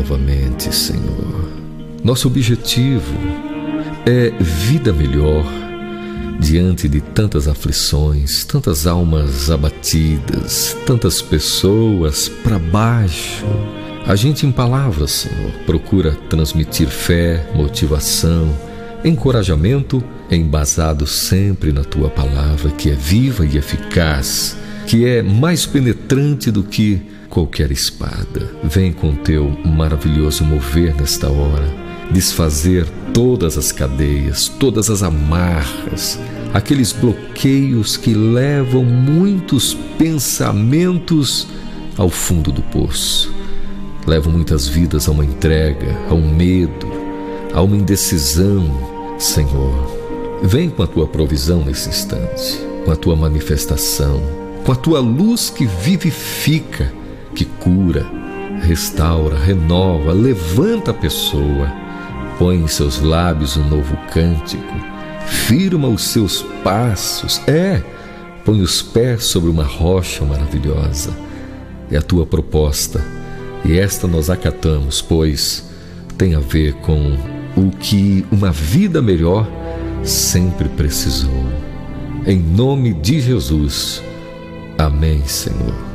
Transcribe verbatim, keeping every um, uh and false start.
novamente, Senhor. Nosso objetivo é vida melhor diante de tantas aflições, tantas almas abatidas, tantas pessoas para baixo. A gente, em palavras, Senhor, procura transmitir fé, motivação, encorajamento, embasado sempre na Tua palavra, que é viva e eficaz, que é mais penetrante do que qualquer espada. Vem com Teu maravilhoso mover nesta hora, desfazer todas as cadeias, todas as amarras, aqueles bloqueios que levam muitos pensamentos ao fundo do poço. Levam muitas vidas a uma entrega, a um medo, a uma indecisão. Senhor, vem com a Tua provisão nesse instante, com a Tua manifestação, com a Tua luz que vivifica, que cura, restaura, renova, levanta a pessoa, põe em seus lábios um novo cântico, firma os seus passos, é, põe os pés sobre uma rocha maravilhosa. É a Tua proposta, e esta nós acatamos, pois tem a ver com o que uma vida melhor sempre precisou. Em nome de Jesus. Amém, Senhor.